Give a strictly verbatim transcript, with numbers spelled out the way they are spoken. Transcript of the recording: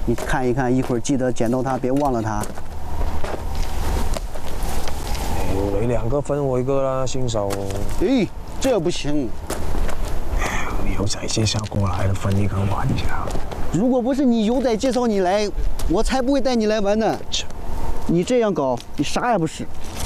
你看一看，一会儿记得捡到它，别忘了它。 你两个分我一个啦，新手。 哎，这不行。 牛仔介绍过来的，分一个玩一下。 如果不是你牛仔介绍你来，我才不会带你来玩呢。你这样搞，你啥也不是。